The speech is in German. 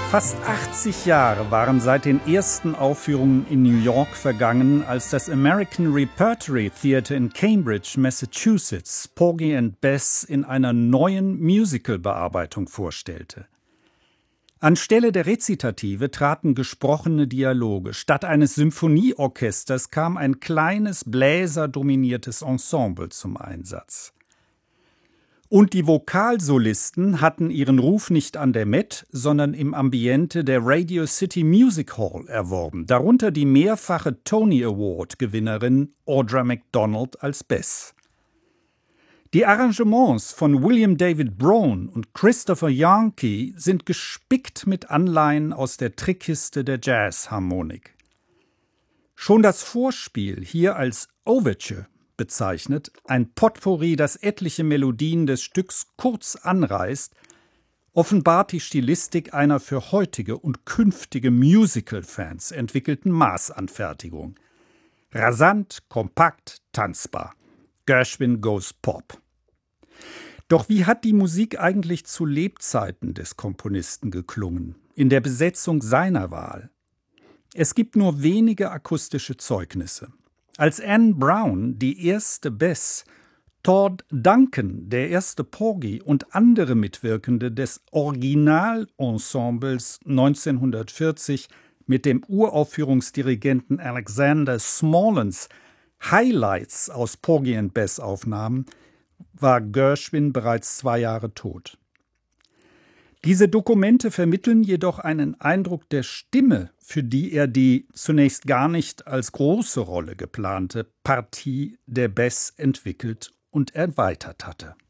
Fast 80 Jahre waren seit den ersten Aufführungen in New York vergangen, als das American Repertory Theatre in Cambridge, Massachusetts, Porgy and Bess in einer neuen Musical-Bearbeitung vorstellte. Anstelle der Rezitative traten gesprochene Dialoge. Statt eines Symphonieorchesters kam ein kleines, bläserdominiertes Ensemble zum Einsatz. Und die Vokalsolisten hatten ihren Ruf nicht an der Met, sondern im Ambiente der Radio City Music Hall erworben, darunter die mehrfache Tony Award-Gewinnerin Audra McDonald als Bess. Die Arrangements von William David Brown und Christopher Yankee sind gespickt mit Anleihen aus der Trickkiste der Jazzharmonik. Schon das Vorspiel, hier als Overture bezeichnet, ein Potpourri, das etliche Melodien des Stücks kurz anreißt, offenbart die Stilistik einer für heutige und künftige Musical-Fans entwickelten Maßanfertigung. Rasant, kompakt, tanzbar. Gershwin goes Pop. Doch wie hat die Musik eigentlich zu Lebzeiten des Komponisten geklungen, in der Besetzung seiner Wahl? Es gibt nur wenige akustische Zeugnisse. Als Anne Brown, die erste Bess, Todd Duncan, der erste Porgy und andere Mitwirkende des Originalensembles 1940 mit dem Uraufführungsdirigenten Alexander Smallens Highlights aus Porgy and Bess aufnahmen, war Gershwin bereits 2 Jahre tot. Diese Dokumente vermitteln jedoch einen Eindruck der Stimme, für die er die zunächst gar nicht als große Rolle geplante Partie der Bess entwickelt und erweitert hatte.